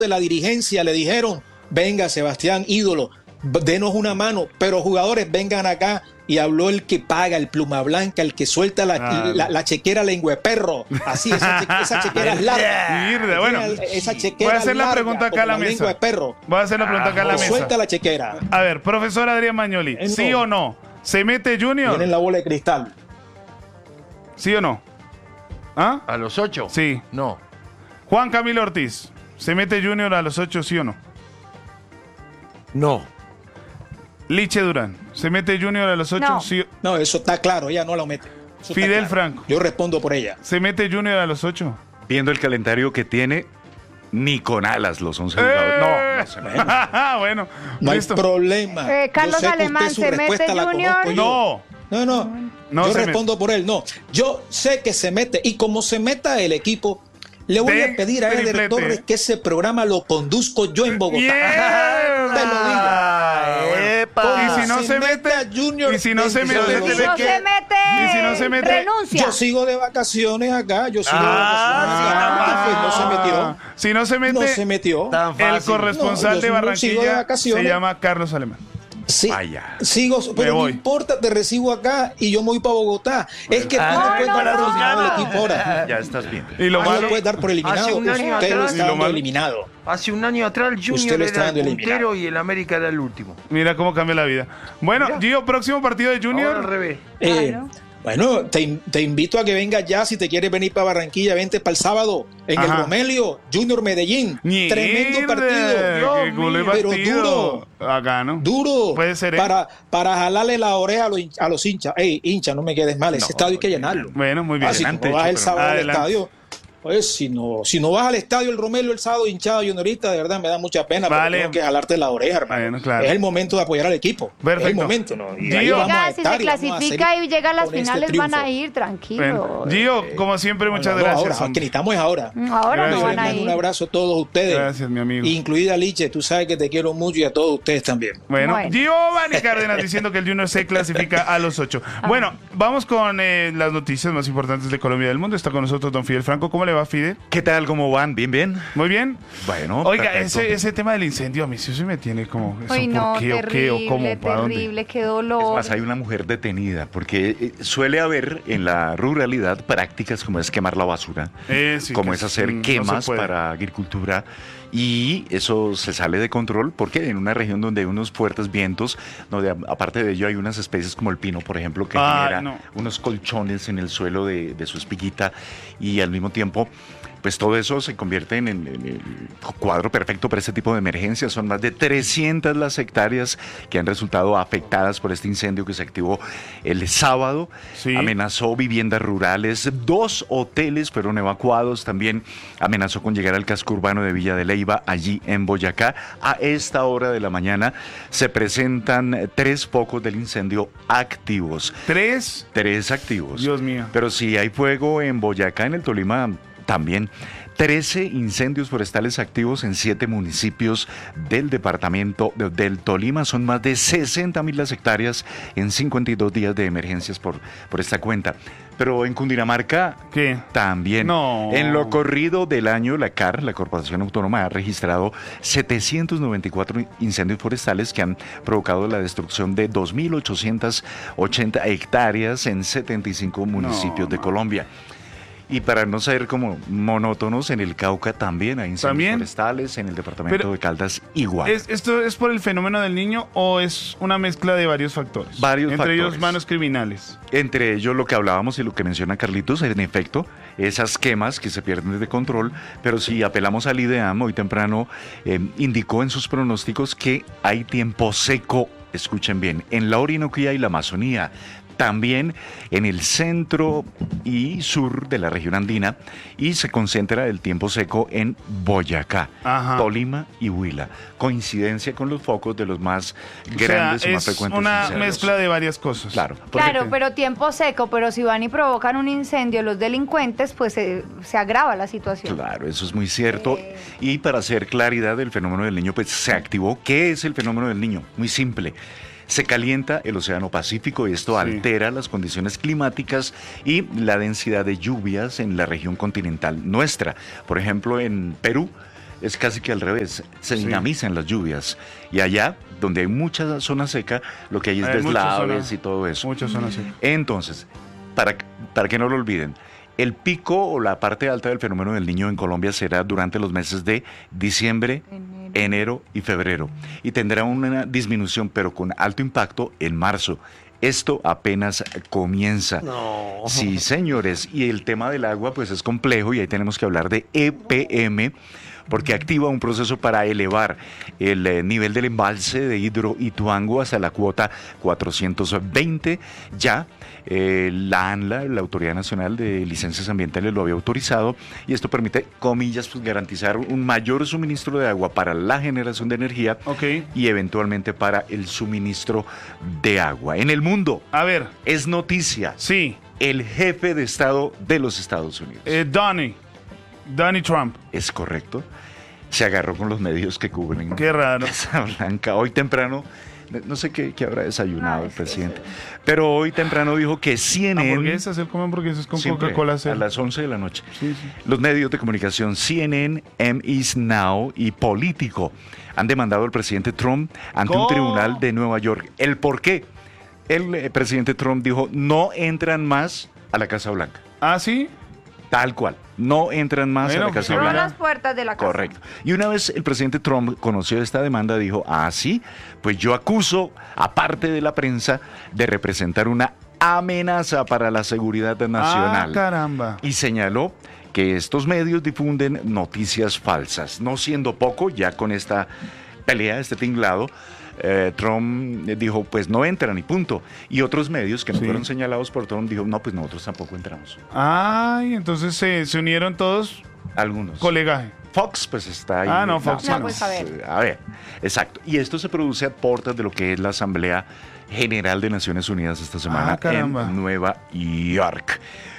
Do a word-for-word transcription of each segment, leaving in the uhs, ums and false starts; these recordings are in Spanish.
de la dirigencia le dijeron, venga Sebastián, ídolo, denos una mano, pero jugadores vengan acá, y habló el que paga, el pluma blanca, el que suelta la, ah, la, la chequera lengua de perro, así, esa, chequera, esa chequera es larga. Mierda, bueno, esa chequera voy a hacer la larga, pregunta acá a la, la mesa. De perro. Voy a hacer la pregunta acá a la mesa. Suelta la chequera. A ver, profesor Adrián Magnoli, eh, no. ¿sí o no? ¿Se mete Junior? Tienen la bola de cristal. ¿Sí o no? ¿Ah? ¿A los ocho? Sí. No. Juan Camilo Ortiz, ¿se mete Junior a los ocho, sí o no? No. Liche Durán, ¿se mete Junior a los ocho? No. Sí. No, eso está claro, ella no lo mete. Eso Fidel claro. Franco. Yo respondo por ella. ¿Se mete Junior a los ocho? Viendo el calendario que tiene, ni con alas los once jugadores. ¡Eh! No, no se mete. Bueno, no listo. hay problema. Eh, Carlos Alemán, ¿se mete Junior? No. No, no. no yo se respondo mete. por él, no. Yo sé que se mete, y como se meta el equipo, le voy de a pedir a Eder Torres que ese programa lo conduzco yo en Bogotá. ¡Mierda! Te lo digo. Y si no se mete, Junior, y si no se mete, y si no se mete, y si no se mete, renuncia. Yo sigo de vacaciones acá, yo sigo Ah, de vacaciones. Ah, pues no se metió. Si no se mete, no se metió. El corresponsal no, de Barranquilla de se llama Carlos Alemán. Sí, Vaya. sigo, pero no importa, te recibo acá y yo me voy para Bogotá. Bueno, es que ah, tú no, no puedes no, dar no, por eliminado no. el equipo ahora. Ya estás bien. Y lo ah, malo, lo puedes dar por eliminado. Hace un año Usted lo atrás, está dando malo, eliminado. Hace un año atrás el Usted Junior lo está era el dando puntero eliminado. y el América era el último. mira cómo cambia la vida. Bueno, Mira. Gio, próximo partido de Junior. Ahora al revés. Eh, Claro. Bueno, te, te invito a que vengas ya. Si te quieres venir para Barranquilla, vente para el sábado en Ajá. el Romelio, Junior Medellín. Mierda, Tremendo partido. qué culé Pero partido. duro. Acá, ¿no? Duro. Puede ser, ¿eh? Para, para jalarle la oreja a los, hinch- a los hinchas. Ey, hincha, no me quedes mal. Ese No, estadio hay que llenarlo. Bueno, muy bien. Ah, si Adelante, no vas el Chico, sábado al adelante. estadio, pues si no, si no vas al estadio el Romelio el sábado hinchado Juniorista, de verdad me da mucha pena, Vale. porque tengo que jalarte la oreja, hermano. Bueno, claro. Es el momento de apoyar al equipo. Perfecto. Es el momento, ¿no? Y Gio. ahí vamos a Llega, si estar se y vamos a clasifica seguir y llega a las con este finales, van a triunfo. ir, tranquilo. Bueno, Gio, como siempre, muchas No, no, gracias. ahora, hombre. que necesitamos es ahora. Ahora Gracias. no van a Un ir. abrazo a todos ustedes. Gracias, mi amigo. Incluida Liche, tú sabes que te quiero mucho y a todos ustedes también. Bueno, Bueno. Giovanni Cárdenas diciendo que el Junior se clasifica a los ocho. Bueno, vamos con eh, las noticias más importantes de Colombia y del mundo. Está con nosotros don Fidel Franco. ¿Cómo le va, Fidel? ¿Qué tal? ¿Cómo van? ¿Bien, bien? Muy bien. Bueno, Oiga, perfecto. ese, ese tema del incendio a mí sí se me tiene como... ¿eso Uy, no, ¿por qué, o qué, terrible, o cómo, para dónde? terrible, qué Es dolor. más, hay una mujer detenida, porque eh, suele haber en la ruralidad prácticas como es quemar la basura, Eh, sí, como que es hacer mm, no quemas se puede. para agricultura, y eso se sale de control porque en una región donde hay unos fuertes vientos, donde a- aparte de ello hay unas especies como el pino, por ejemplo, que Ay, genera no. unos colchones en el suelo de, de su espiguita, y al mismo tiempo pues todo eso se convierte en, en- en el cuadro perfecto para este tipo de emergencias. Son más de trescientas las hectáreas que han resultado afectadas por este incendio que se activó el sábado. Sí. Amenazó viviendas rurales, dos hoteles fueron evacuados, también amenazó con llegar al casco urbano de Villa de Leyva, allí en Boyacá. A esta hora de la mañana se presentan tres focos del incendio activos. ¿Tres? Tres activos. Dios mío. Pero si hay fuego en Boyacá, en el Tolima también. trece incendios forestales activos en siete municipios del departamento de- del Tolima. Son más de sesenta mil las hectáreas en cincuenta y dos días de emergencias por, por esta cuenta. Pero en Cundinamarca ¿Qué? también. No. En lo corrido del año, la C A R, la Corporación Autónoma, ha registrado setecientos noventa y cuatro incendios forestales que han provocado la destrucción de dos mil ochocientas ochenta hectáreas en setenta y cinco municipios de no. Colombia. Y para no ser como monótonos, en el Cauca también hay incendios ¿También? forestales, en el departamento Pero- de Caldas igual. ¿Es, ¿Esto es por el fenómeno del niño o es una mezcla de varios factores? Varios Entre ellos factores. manos criminales. Entre ellos lo que hablábamos y lo que menciona Carlitos, en efecto, esas quemas que se pierden de control, pero si apelamos al IDEAM, hoy temprano eh, indicó en sus pronósticos que hay tiempo seco, escuchen bien, en la Orinoquía y la Amazonía, también en el centro y sur de la región andina, y se concentra el tiempo seco en Boyacá, Ajá. Tolima y Huila. Coincidencia con los focos de los más grandes o sea, y más es frecuentes una incendios. mezcla de varias cosas. Claro. Claro, pero tiempo seco, pero si van y provocan un incendio los delincuentes, pues se, se agrava la situación. Claro, eso es muy cierto. Eh. Y para hacer claridad del fenómeno del niño, pues se activó. ¿Qué es el fenómeno del niño? Muy simple. Se calienta el Océano Pacífico y esto Sí. altera las condiciones climáticas y la densidad de lluvias en la región continental nuestra. Por ejemplo, en Perú es casi que al revés, se dinamizan las lluvias. Y allá, donde hay mucha zona seca, lo que hay es Hay muchas deslaves zonas- y todo eso. Muchas zonas secas. Entonces, para, para que no lo olviden, el pico o la parte alta del fenómeno del Niño en Colombia será durante los meses de diciembre, Enero. enero y febrero. Y tendrá una disminución, pero con alto impacto, en marzo. Esto apenas comienza. No. Sí, señores. Y el tema del agua, pues es complejo y ahí tenemos que hablar de E P M, porque activa un proceso para elevar el eh, nivel del embalse de Hidroituango hasta la cuota cuatrocientos veinte. Ya eh, la ANLA, la Autoridad Nacional de Licencias Ambientales, lo había autorizado y esto permite, comillas, pues, garantizar un mayor suministro de agua para la generación de energía Ok. y eventualmente para el suministro de agua. En el mundo A ver, es noticia sí. el jefe de Estado de los Estados Unidos. Eh, Donnie. Donnie Trump. ¿Es correcto? Se agarró con los medios que cubren Qué raro. Casa Blanca. Hoy temprano, no sé qué, qué habrá desayunado Ay, el sí, presidente, pero hoy temprano dijo que C N N... Hamburguesas, él come hamburguesas con siempre Coca-Cola a cero. las once de la noche. Sí, sí. Los medios de comunicación C N N, M E S Now y Político han demandado al presidente Trump ante ¿Cómo? un tribunal de Nueva York. ¿El por qué? El eh, presidente Trump dijo, no entran más a la Casa Blanca. ¿Ah, sí? Tal cual. No entran más Bueno, a la Casa Cerró Blanca. las puertas de la casa. Correcto. Y una vez el presidente Trump conoció esta demanda, dijo, ah, sí, pues yo acuso, aparte de la prensa, de representar una amenaza para la seguridad nacional. Ah, caramba. Y señaló que estos medios difunden noticias falsas. No siendo poco, ya con esta pelea, este tinglado, eh, Trump dijo, pues no entran y punto. Y otros medios que no Sí. fueron señalados por Trump dijo, no, pues nosotros tampoco entramos. Ay, entonces se, se unieron todos Algunos. colegaje. Fox, pues está ahí. Ah, no, Fox No, no. pues, a ver. A ver, exacto. Y esto se produce a puertas de lo que es la Asamblea General de Naciones Unidas esta semana Ah, caramba. en Nueva York.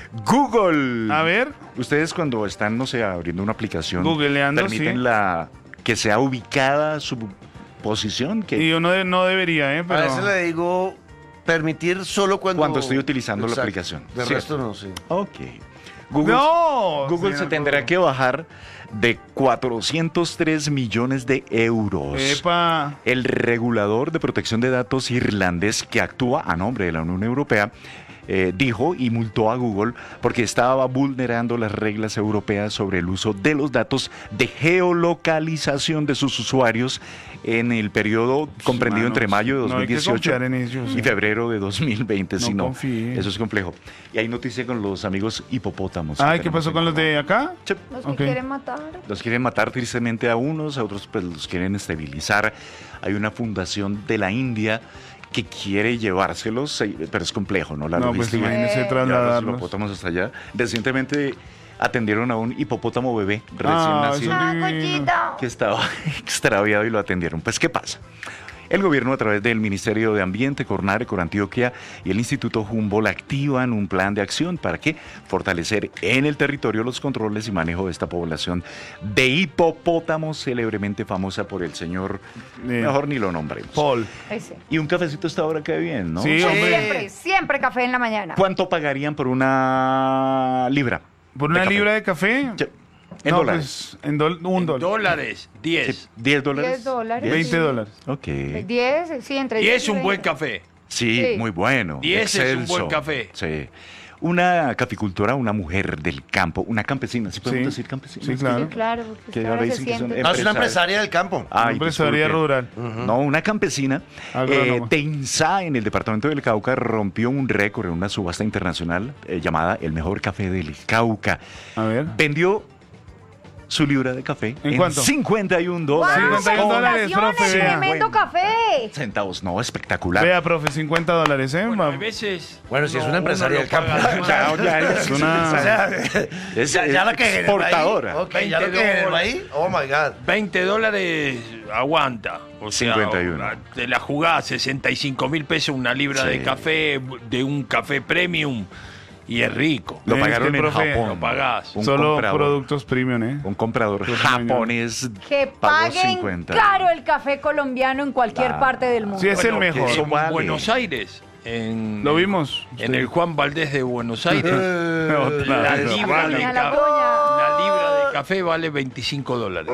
Google. A ver. Ustedes cuando están, no sé, abriendo una aplicación, Googleando, permiten sí. la que sea ubicada su posición, que Y yo no, de- no debería, ¿eh? A Pero... veces le digo permitir solo cuando... Cuando estoy utilizando la Exacto. aplicación. De Cierto. resto no, sí. Ok. Google, ¡No! Google se señor tendrá Google. que bajar de cuatrocientos tres millones de euros. Epa. El regulador de protección de datos irlandés que actúa a nombre de la Unión Europea eh, dijo y multó a Google porque estaba vulnerando las reglas europeas sobre el uso de los datos de geolocalización de sus usuarios en el periodo comprendido Manos, entre mayo de no hay dos mil que dieciocho confiar en ellos. y febrero de dos mil veinte. No Si no, confíe. eso es complejo. Y hay noticia con los amigos hipopótamos. que Ay, ¿qué tenemos pasó en con los de Colombia. acá? Sí. Los que Ok. quieren matar. Los quieren matar tristemente a unos, a otros pues los quieren estabilizar. Hay una fundación de la India que quiere llevárselos, eh, pero es complejo, ¿no? La No, pues logística. imagínese Eh. Llevar los trasladarlos. hipopótamos hasta allá. Recientemente atendieron a un hipopótamo bebé recién Ah, nacido eso- Ah, Divino. cochito. que estaba extraviado y lo atendieron. Pues, ¿qué pasa? El gobierno, a través del Ministerio de Ambiente, Cornare, Corantioquia y el Instituto Humboldt activan un plan de acción para que fortalecer en el territorio los controles y manejo de esta población de hipopótamos célebremente famosa por el señor, Eh, mejor ni lo nombremos. Paul. Ese. Y un cafecito hasta ahora cae bien, ¿no? Sí, Sí. hombre. Siempre, siempre café en la mañana. ¿Cuánto pagarían por una libra? ¿Por una de café? libra de café? Sí. En No, dólares. pues, en dol- un En dólar. dólares, diez. Sí, ¿diez dólares? diez dólares. ¿diez? veinte dólares. Ok. diez, sí, entre Y diez es un buen veinte. café. Sí, Sí. muy bueno. diez es un excelso. buen café. Sí. Una caficultora, una mujer del campo, una campesina, ¿sí podemos Sí. decir campesina? Sí, Sí, claro. claro, porque Que es que ahora ahora se dicen que son siente. No, es una Empresaria. empresaria del campo. Ay, Empresaria disculpe. rural. No, una campesina Agrónoma. eh, de Insá, en el departamento del Cauca, rompió un récord en una subasta internacional eh, llamada El Mejor Café del Cauca. A ver. Vendió su libra de café ¿En cuánto? cincuenta y un dólares. ¡Wow! cincuenta y un con dólares, profe, ¡Felicitaciones! vea. ¡Tremendo café! centavos. No, espectacular. Vea, profe, cincuenta dólares, ¿eh? Bueno, Ma- a veces. Bueno, si es no, una empresaria uno del lo campo. paga más. Ya, ya, Es una- O sea, Es, ya, ya lo que generó ahí. exportadora. Ok, ya lo que veinte generó ahí. Oh my God. veinte dólares aguanta. O sea, cincuenta y uno. te la jugás, sesenta y cinco mil pesos una libra Sí. de café, de un café premium, y es rico. Lo Es pagaron que, en profe, Japón. lo pagás. Un Solo comprador. productos premium, ¿eh? Un comprador Pues, japonés Que pagó paguen cincuenta. caro el café colombiano en cualquier Claro. parte del mundo. Sí, es el Bueno, mejor. Eso En vale. Buenos Aires. En, Lo vimos. En Usted. el Juan Valdés de Buenos Aires. Otra la vez. libra de Doña café. La Doña. La libra de café vale veinticinco dólares.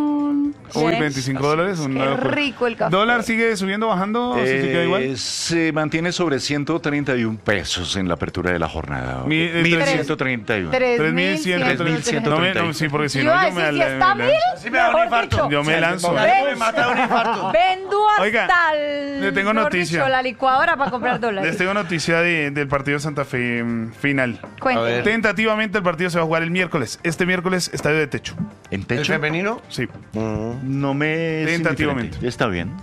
Uy, Bien. veinticinco dólares. Un Qué rico el café. ¿Dólar sigue subiendo, bajando? ¿O se sigue Eh, igual? se mantiene sobre ciento treinta y uno pesos en la apertura de la jornada. Mi- eh, mil tres- ciento treinta y uno. tres mil ciento treinta. No, me- no, sí, porque si Yo no, iba a yo me, decir, si me- está me mil, lanzo. Sí me da un mejor infarto. dicho, Yo me lanzo. Ya me mata un infarto. vendo hasta Oiga, el, le tengo mejor noticia. dicho, la licuadora para comprar Les dólares. tengo noticia de- del partido de Santa Fe mm, final. Cuénteme. A ver. Tentativamente el partido se va a jugar el miércoles. Este miércoles, estadio de techo. ¿En ¿El techo? femenino? Sí. No me es Tentativamente. indiferente. Está bien.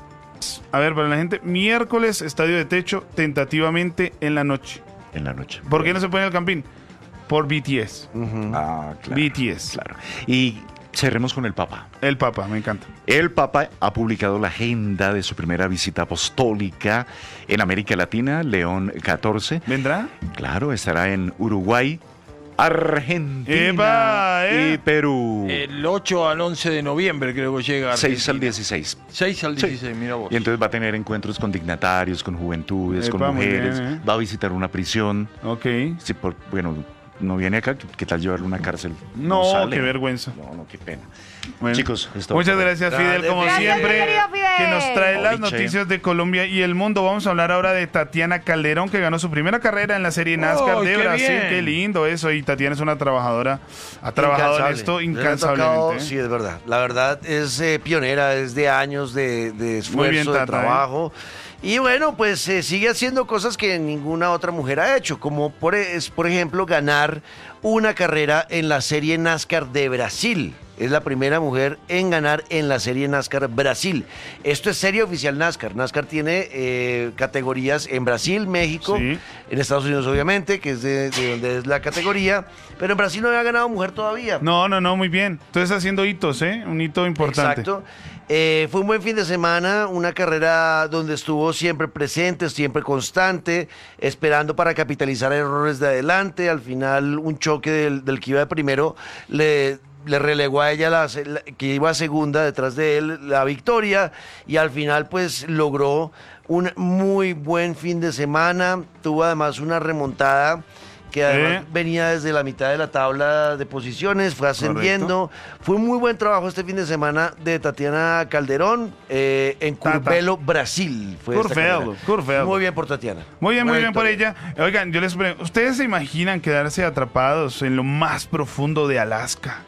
A ver, para la gente, miércoles, estadio de techo, tentativamente en la noche. En la noche. ¿Por qué no se pone el campín? Por B T S. Ah, claro. B T S. Claro. Y cerremos con el Papa. El Papa, me encanta. El Papa ha publicado la agenda de su primera visita apostólica en América Latina, León catorce. ¿Vendrá? Claro, estará en Uruguay, Argentina ¡Epa, eh! y Perú. El ocho al once de noviembre creo que llega a seis al Argentina. dieciséis. seis al Sí. dieciséis, mira vos. Y entonces va a tener encuentros con dignatarios, con juventudes, Epa, con muy mujeres. bien, ¿eh? Va a visitar una prisión. Ok. Sí, por, bueno, no viene acá. ¿Qué, qué tal llevarle a una cárcel? No, sale. qué vergüenza. No, no, qué pena. Bueno, Chicos, esto muchas fue- gracias, Fidel, como Gracias, siempre, querido Fidel. que nos trae las Oliche. noticias de Colombia y el mundo. Vamos a hablar ahora de Tatiana Calderón, que ganó su primera carrera en la serie NASCAR ¡Oh, de qué Brasil. bien! Qué lindo eso. Y Tatiana es una trabajadora, ha trabajado en esto Le ha tocado, incansablemente. ¿eh? sí, es verdad. La verdad es eh, pionera, es de años de, de esfuerzo, bien, de Tata, trabajo. Y bueno, pues eh, sigue haciendo cosas que ninguna otra mujer ha hecho, como por, es, por ejemplo ganar una carrera en la serie NASCAR de Brasil. Es la primera mujer en ganar en la serie NASCAR Brasil. Esto es serie oficial NASCAR. NASCAR tiene eh, categorías en Brasil, México, Sí. en Estados Unidos obviamente, que es de, de donde es la categoría, pero en Brasil no había ganado mujer todavía. No, no, no, muy bien. Entonces haciendo hitos, ¿eh? Un hito importante. Exacto. Eh, fue un buen fin de semana, una carrera donde estuvo siempre presente, siempre constante, esperando para capitalizar errores de adelante. Al final, un choque del, del que iba de primero le, le relegó a ella, la, la- que iba segunda detrás de él, la victoria. Y al final, pues logró un muy buen fin de semana. Tuvo además una remontada que además Eh. venía desde la mitad de la tabla de posiciones, fue ascendiendo. Fue un muy buen trabajo este fin de semana de Tatiana Calderón eh, en Tata. Curvelo, Brasil. Fue esta Curvelo, carrera. Curvelo. Muy bien por Tatiana. Muy bien, muy Buena bien por victoria. ella. Oigan, yo les pregunto, ¿ustedes se imaginan quedarse atrapados en lo más profundo de Alaska?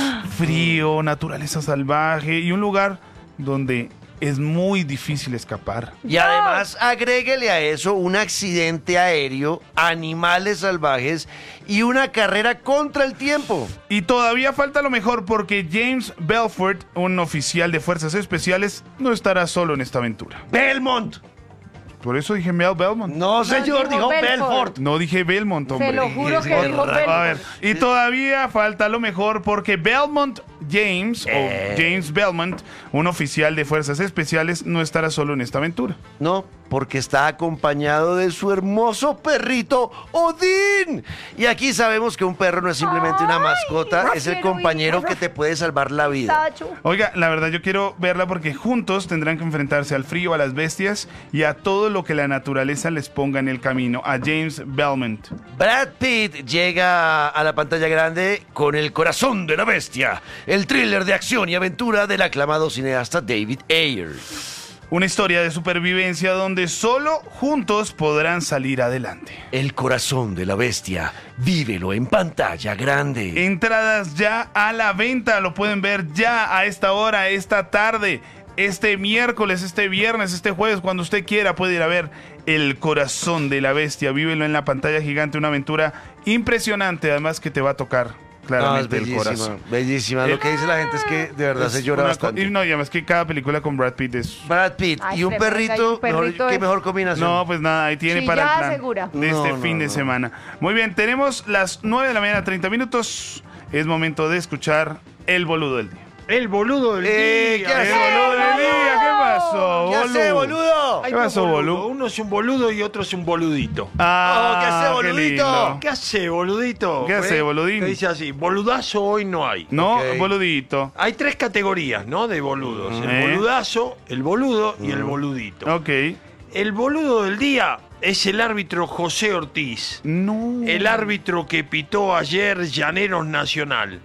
Frío, naturaleza salvaje y un lugar donde es muy difícil escapar. Y además agréguele a eso un accidente aéreo, animales salvajes y una carrera contra el tiempo. Y todavía falta lo mejor porque James Belfort, un oficial de fuerzas especiales, no estará solo en esta aventura. Belmont. Por eso dije Mel Belmont. No, señor, dijo dijo Belfort. Belfort. No dije Belmont, hombre. Se lo juro que Qué dijo raro. A ver, Belfort. y todavía falta lo mejor porque Belmont James, Eh. o James Belmont, un oficial de fuerzas especiales, no estará solo en esta aventura. No, porque está acompañado de su hermoso perrito Odín. Y aquí sabemos que un perro no es simplemente una Ay, mascota, es el Rafael, compañero uy, que te puede salvar la vida. Tacho. Oiga, la verdad yo quiero verla porque juntos tendrán que enfrentarse al frío, a las bestias y a todo lo que la naturaleza les ponga en el camino. A James Belmont. Brad Pitt llega a la pantalla grande con El corazón de la bestia, el thriller de acción y aventura del aclamado cineasta David Ayer. Una historia de supervivencia donde solo juntos podrán salir adelante. El corazón de la bestia, vívelo en pantalla grande. Entradas ya a la venta, lo pueden ver ya a esta hora, esta tarde, este miércoles, este viernes, este jueves, cuando usted quiera puede ir a ver El corazón de la bestia. Vívelo en la pantalla gigante, una aventura impresionante, además que te va a tocar No, es claramente el bellísima, corazón. bellísima. Lo Eh, que dice la gente es que de verdad Es se llora una co- bastante. Y no, y además que cada película con Brad Pitt es... Brad Pitt Ay, y un tremenda, y perrito, un perrito mejor- qué es- mejor combinación. No, pues nada, ahí tiene Sí, para ya el plan segura. de este No, no, fin de no. semana. Muy bien, tenemos las nueve de la mañana, treinta minutos. Es momento de escuchar el boludo del día. El boludo del Eh, día. ¿qué El hace, boludo del día, ¿qué pasó, ¿Qué hace, boludo? Hay ¿Qué dos pasó, boludos. boludo? Uno es un boludo y otro es un boludito. Ah, Oh, ¿qué hace, boludito? lindo. ¿Qué hace, boludito? ¿Qué hace, ¿Eh? boludín? Que dice así, boludazo hoy no hay. No, Ok. boludito. Hay tres categorías, ¿no? De boludos. El Eh. boludazo, el boludo y el boludito. Ok. El boludo del día es el árbitro José Ortiz. No. El árbitro que pitó ayer Llaneros Nacional.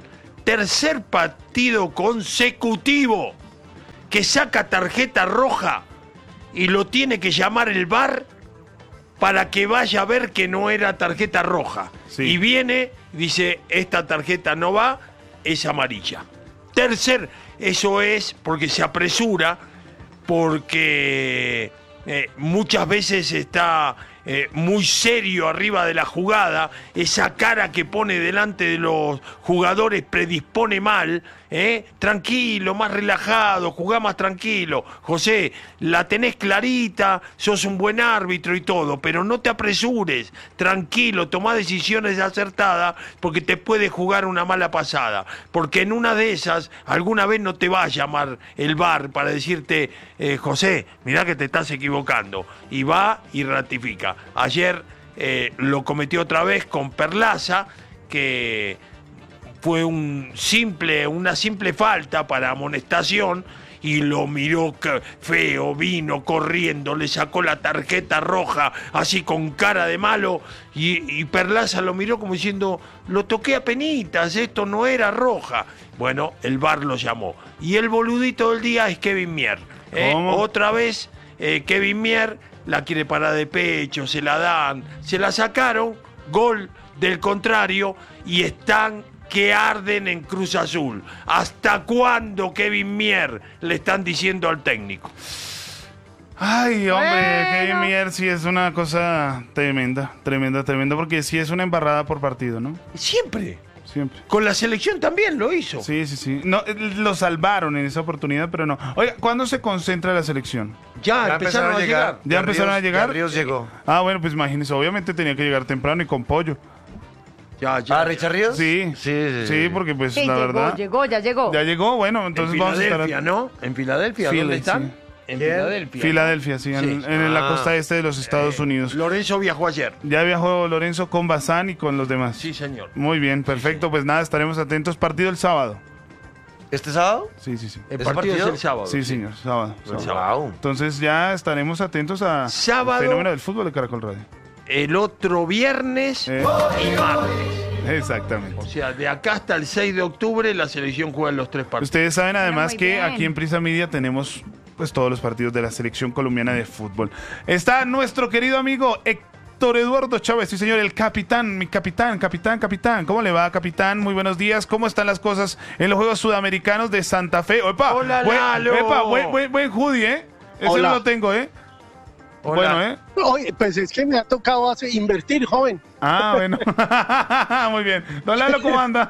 tercer partido consecutivo que saca tarjeta roja y lo tiene que llamar el V A R para que vaya a ver que no era tarjeta roja. Sí. Y viene, dice, esta tarjeta no va, es amarilla. Tercer, eso es porque se apresura, porque eh, muchas veces está eh, muy serio arriba de la jugada, esa cara que pone delante de los jugadores predispone mal, ¿eh? Tranquilo, más relajado, jugá más tranquilo. José, la tenés clarita, sos un buen árbitro y todo, pero no te apresures, tranquilo, tomá decisiones acertadas porque te puede jugar una mala pasada, porque en una de esas alguna vez no te va a llamar el V A R para decirte, eh, José, mirá que te estás equivocando, y va y ratifica. Ayer eh, lo cometió otra vez con Perlaza, que fue un simple, una simple falta para amonestación, y lo miró feo, vino corriendo, le sacó la tarjeta roja, así con cara de malo, y, y Perlaza lo miró como diciendo, lo toqué a penitas, esto no era roja. Bueno, el V A R lo llamó. Y el boludito del día es Kevin Mier. ¿eh? ¿Cómo? Otra vez, eh, Kevin Mier la quiere parar de pecho, se la dan, se la sacaron, gol del contrario, y están que arden en Cruz Azul. ¿Hasta cuándo, Kevin Mier, le están diciendo al técnico? Ay, hombre, Bueno. Kevin Mier sí es una cosa tremenda, tremenda, tremenda, porque sí es una embarrada por partido, ¿no? Siempre. Siempre. Con la selección también lo hizo. Sí, sí, sí. No, eh, lo salvaron en esa oportunidad, pero no. Oiga, ¿cuándo se concentra la selección? Ya, empezaron a llegar. ¿Ya empezaron a llegar? Ya Ríos llegó. Ah, bueno, pues imagínese, obviamente tenía que llegar temprano y con pollo. Ya, ya. Ah, ¿Richard Ríos? Sí, Sí, sí, sí, porque pues Sí, la llegó, verdad... llegó, ya llegó. Ya llegó, bueno, entonces en vamos a Filadelfia, estar... ¿no? En Filadelfia, Philly, ¿dónde están? sí. En ¿Quién? Filadelfia. Filadelfia, sí, en, Sí. en la Ah. costa este de los Estados Unidos. Lorenzo viajó ayer. Ya viajó Lorenzo con Bazán y con los demás. Sí, señor. Muy bien, perfecto, pues nada, estaremos atentos. Partido el sábado. ¿Este sábado? Sí, sí, sí. El ¿Ese partido, partido? es el sábado. Sí, señor, sábado. El sábado. sábado. Wow. Entonces ya estaremos atentos a Sábado. el fenómeno del fútbol de Caracol Radio. El otro viernes Eh. y martes. Exactamente. O sea, de acá hasta el seis de octubre la selección juega en los tres partidos. Ustedes saben además muy que bien. aquí en Prisa Media tenemos pues todos los partidos de la selección colombiana de fútbol. Está nuestro querido amigo Héctor Eduardo Chávez, sí señor, el capitán, mi capitán, capitán, capitán. ¿Cómo le va, capitán? Muy buenos días. ¿Cómo están las cosas en los Juegos Sudamericanos de Santa Fe? ¡Epa! Hola, buen, Lalo. epa, buen, buen, buen hoodie, ¿eh? Ese Hola. no lo tengo, ¿eh? Hola. Bueno, ¿eh? Oye, pues es que me ha tocado hace- invertir, joven. Ah, bueno. Muy bien. Don Lalo, ¿cómo anda?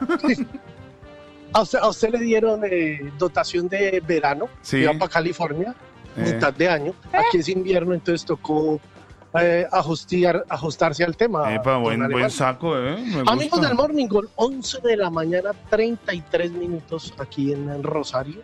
A usted, a usted le dieron eh, dotación de verano, Sí. iba para California, Eh. mitad de año. Aquí es invierno, entonces tocó eh, ajustiar, ajustarse al tema. Epa, don buen, Alemán. buen saco, ¿eh? Me Amigos gusta. del Morning Call, once de la mañana, treinta y tres minutos aquí en Rosario.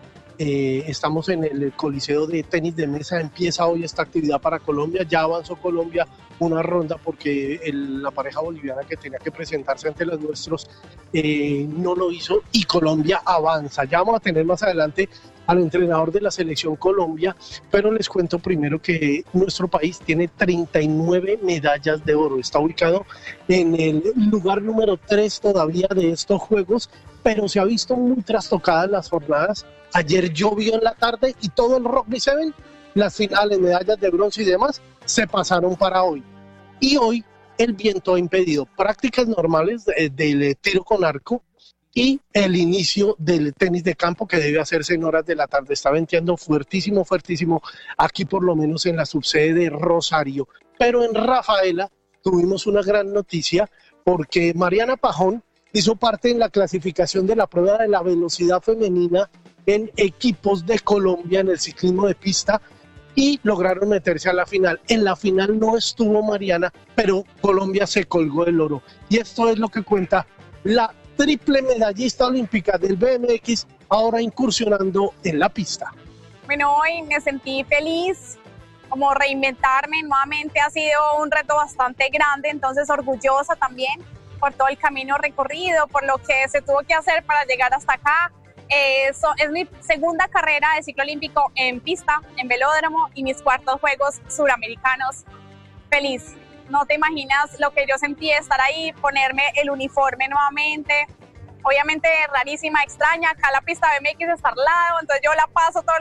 Eh, estamos en el Coliseo de Tenis de Mesa. Empieza hoy esta actividad para Colombia. Ya avanzó Colombia una ronda porque el- la pareja boliviana que tenía que presentarse ante los nuestros eh, no lo hizo y Colombia avanza. Ya vamos a tener más adelante al entrenador de la selección Colombia, pero les cuento primero que nuestro país tiene treinta y nueve medallas de oro. Está ubicado en el lugar número tres todavía de estos Juegos, pero se ha visto muy trastocadas las jornadas. Ayer llovió en la tarde y todo el Rugby siete, las finales, medallas de bronce y demás, se pasaron para hoy. Y hoy el viento ha impedido prácticas normales de- del tiro con arco y el inicio del tenis de campo que debe hacerse en horas de la tarde. Está venteando fuertísimo, fuertísimo aquí por lo menos en la subsede de Rosario. Pero en Rafaela tuvimos una gran noticia porque Mariana Pajón hizo parte en la clasificación de la prueba de la velocidad femenina en equipos de Colombia en el ciclismo de pista y lograron meterse a la final. En la final no estuvo Mariana, pero Colombia se colgó el oro. Y esto es lo que cuenta la triple medallista olímpica del B M X, ahora incursionando en la pista. Bueno, hoy me sentí feliz, como reinventarme nuevamente ha sido un reto bastante grande, entonces orgullosa también por todo el camino recorrido, por lo que se tuvo que hacer para llegar hasta acá. Eh, so- es mi segunda carrera de ciclo olímpico en pista, en velódromo, y mis cuartos Juegos Suramericanos. Feliz. No te imaginas lo que yo sentí estar ahí, ponerme el uniforme nuevamente, obviamente rarísima, extraña. Acá la pista B M X está al lado, entonces yo la paso todos